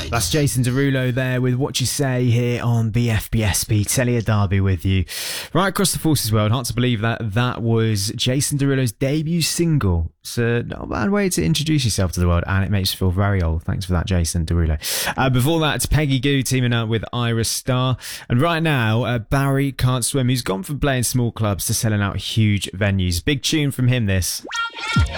That's Jason Derulo there with What You Say here on BFBSP Telia Derby with you. Right across the Forces world, hard to believe that was Jason Derulo's debut single. So not a bad way to introduce yourself to the world, and it makes you feel very old. Thanks for that, Jason Derulo. Before that, it's Peggy Gou teaming up with Ira Starr. And right now, Barry Can't Swim, who's gone from playing small clubs to selling out huge venues. Big tune from him, this.